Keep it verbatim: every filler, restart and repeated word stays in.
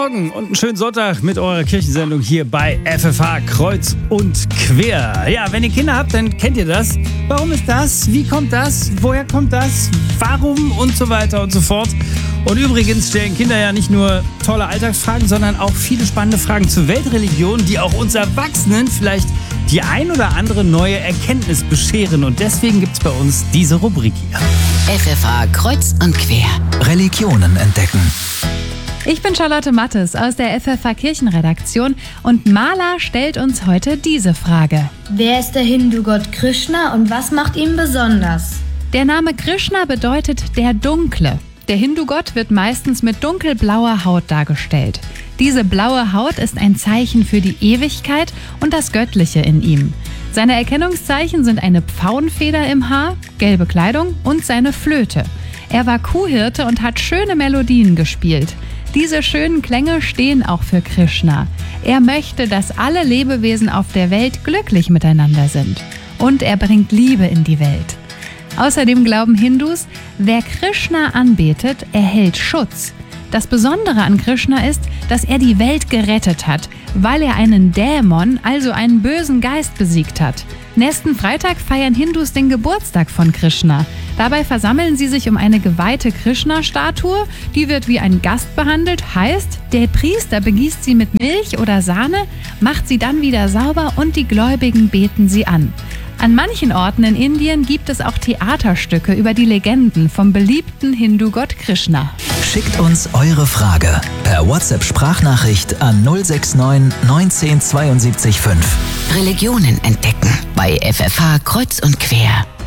Morgen und einen schönen Sonntag mit eurer Kirchensendung hier bei F F H Kreuz und Quer. Ja, wenn ihr Kinder habt, dann kennt ihr das. Warum ist das? Wie kommt das? Woher kommt das? Warum? Und so weiter und so fort. Und übrigens stellen Kinder ja nicht nur tolle Alltagsfragen, sondern auch viele spannende Fragen zur Weltreligion, die auch uns Erwachsenen vielleicht die ein oder andere neue Erkenntnis bescheren. Und deswegen gibt es bei uns diese Rubrik hier. F F H Kreuz und Quer. Religionen entdecken. Ich bin Charlotte Mattes aus der F F H Kirchenredaktion und Mala stellt uns heute diese Frage. Wer ist der Hindu-Gott Krishna und was macht ihn besonders? Der Name Krishna bedeutet der Dunkle. Der Hindu-Gott wird meistens mit dunkelblauer Haut dargestellt. Diese blaue Haut ist ein Zeichen für die Ewigkeit und das Göttliche in ihm. Seine Erkennungszeichen sind eine Pfauenfeder im Haar, gelbe Kleidung und seine Flöte. Er war Kuhhirte und hat schöne Melodien gespielt. Diese schönen Klänge stehen auch für Krishna. Er möchte, dass alle Lebewesen auf der Welt glücklich miteinander sind. Und er bringt Liebe in die Welt. Außerdem glauben Hindus, wer Krishna anbetet, erhält Schutz. Das Besondere an Krishna ist, dass er die Welt gerettet hat, weil er einen Dämon, also einen bösen Geist, besiegt hat. Nächsten Freitag feiern Hindus den Geburtstag von Krishna. Dabei versammeln sie sich um eine geweihte Krishna-Statue. Die wird wie ein Gast behandelt, heißt, der Priester begießt sie mit Milch oder Sahne, macht sie dann wieder sauber und die Gläubigen beten sie an. An manchen Orten in Indien gibt es auch Theaterstücke über die Legenden vom beliebten Hindu-Gott Krishna. Schickt uns eure Frage per WhatsApp-Sprachnachricht an null sechs neun neunzehn zweiundsiebzig fünf. Religionen entdecken bei F F H Kreuz und Quer.